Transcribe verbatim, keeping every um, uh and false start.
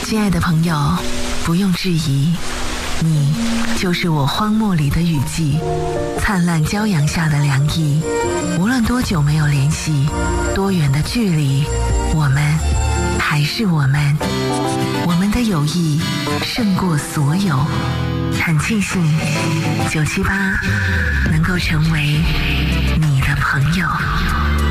亲爱的朋友，不用质疑，你就是我荒漠里的雨季，灿烂骄阳下的凉意。无论多久没有联系，多远的距离，我们还是我们。我们的友谊胜过所有。很庆幸九七八能够成为你的朋友。